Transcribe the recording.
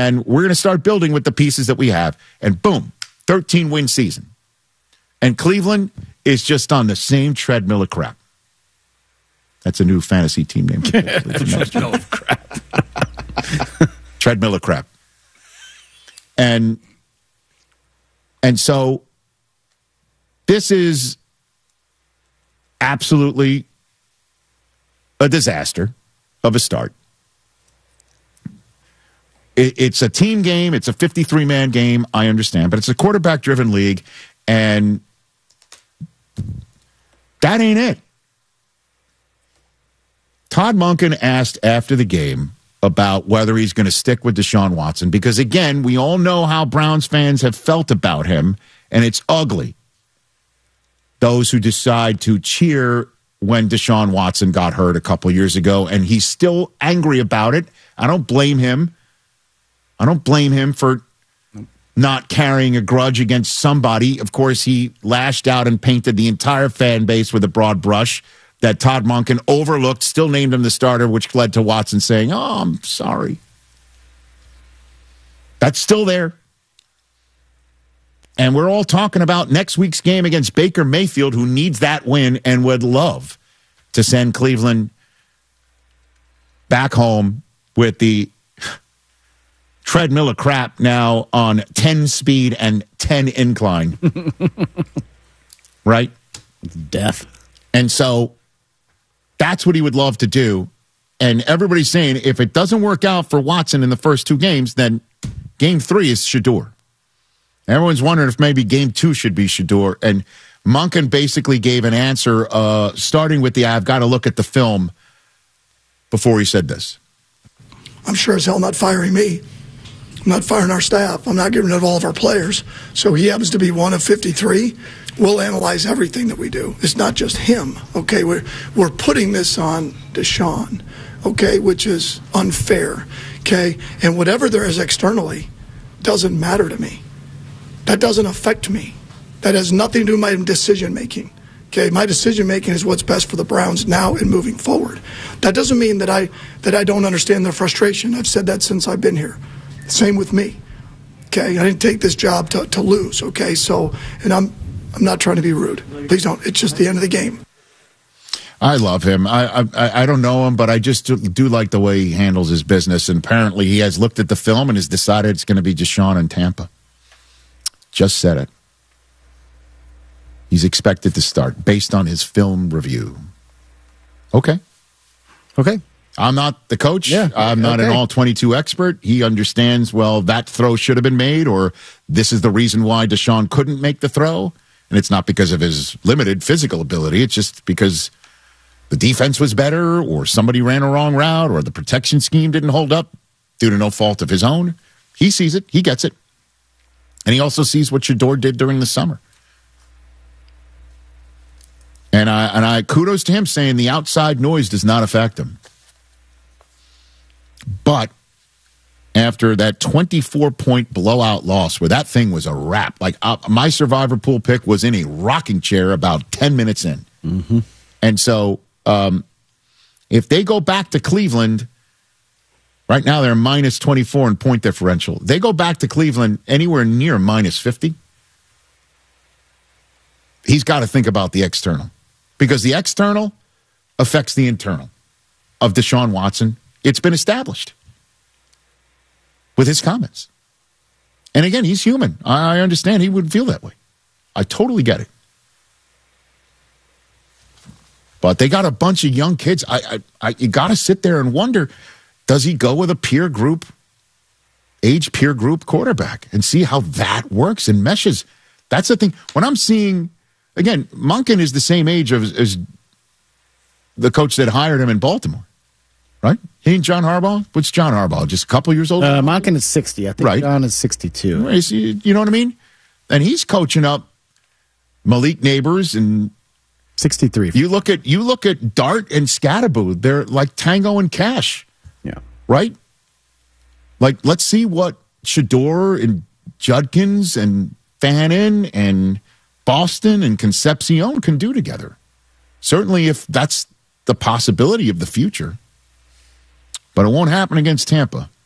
and we're going to start building with the pieces that we have. And boom, 13-win season. And Cleveland is just on the same treadmill of crap. That's a new fantasy team name. Treadmill of crap. Treadmill of crap. And so this is absolutely a disaster of a start. It's a team game. It's a 53-man game. I understand. But it's a quarterback-driven league, and that ain't it. Todd Monken asked after the game about whether he's going to stick with Deshaun Watson because, again, we all know how Browns fans have felt about him, and it's ugly. Those who decide to cheer when Deshaun Watson got hurt a couple years ago, and he's still angry about it. I don't blame him. I don't blame him for not carrying a grudge against somebody. Of course, he lashed out and painted the entire fan base with a broad brush that Todd Monken overlooked, still named him the starter, which led to Watson saying, "Oh, I'm sorry." That's still there. And we're all talking about next week's game against Baker Mayfield, who needs that win and would love to send Cleveland back home with the treadmill of crap now on 10 speed and 10 incline. Right? Death. And so that's what he would love to do. And everybody's saying if it doesn't work out for Watson in the first two games, then game 3 is Shedeur. Everyone's wondering if maybe game 2 should be Shedeur. And Monken basically gave an answer starting with I've got to look at the film before he said this. I'm sure as hell not firing me. I'm not firing our staff. I'm not getting rid of all of our players. So he happens to be one of 53. We'll analyze everything that we do. It's not just him, okay? We're putting this on Deshaun, okay, which is unfair, okay? And whatever there is externally doesn't matter to me. That doesn't affect me. That has nothing to do with my decision-making, okay? My decision-making is what's best for the Browns now and moving forward. That doesn't mean that I don't understand their frustration. I've said that since I've been here. Same with me, okay? I didn't take this job to lose, okay? So, and I'm not trying to be rude. Please don't. It's just the end of the game. I love him. I don't know him, but I just do like the way he handles his business. And apparently he has looked at the film and has decided it's going to be Deshaun in Tampa. Just said it. He's expected to start based on his film review. Okay. I'm not the coach. Yeah, I'm not an all-22 expert. He understands, well, that throw should have been made, or this is the reason why Deshaun couldn't make the throw. And it's not because of his limited physical ability. It's just because the defense was better, or somebody ran a wrong route, or the protection scheme didn't hold up due to no fault of his own. He sees it. He gets it. And he also sees what Shedeur did during the summer. And I kudos to him saying the outside noise does not affect him. But after that 24-point blowout loss where that thing was a wrap, like my survivor pool pick was in a rocking chair about 10 minutes in. Mm-hmm. And so if they go back to Cleveland, right now they're minus 24 in point differential. They go back to Cleveland anywhere near minus 50. He's got to think about the external, because the external affects the internal of Deshaun Watson. It's been established with his comments. And again, he's human. I understand he would feel that way. I totally get it. But they got a bunch of young kids. You got to sit there and wonder, does he go with a age peer group quarterback and see how that works and meshes? That's the thing. When I'm seeing, again, Monken is the same age as the coach that hired him in Baltimore. Right? He and John Harbaugh? What's John Harbaugh? Just a couple years older? Monken is 60. I think right. John is 62. Right. You know what I mean? And he's coaching up Malik Neighbors and 63. You look at Dart and Scatterboo. They're like Tango and Cash. Yeah. Right? Like, let's see what Shedeur and Judkins and Fannin and Boston and Concepcion can do together. Certainly if that's the possibility of the future. But it won't happen against Tampa.